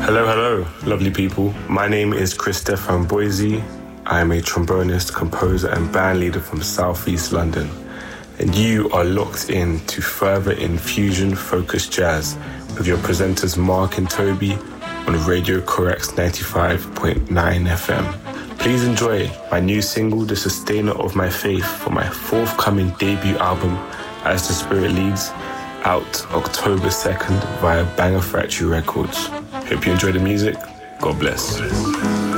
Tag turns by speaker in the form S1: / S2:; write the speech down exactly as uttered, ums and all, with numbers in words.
S1: Hello, hello, lovely people. My name is Chris Stefan Boise. I am a trombonist, composer, and band leader from Southeast London. And you are locked in to Further Infusion Focus Jazz with your presenters Mark and Toby on Radio Corrects ninety-five point nine F M. Please enjoy my new single, The Sustainer of My Faith, for my forthcoming debut album, As the Spirit Leads, out October second via Banger Factory Records. Hope you enjoy the music. God bless.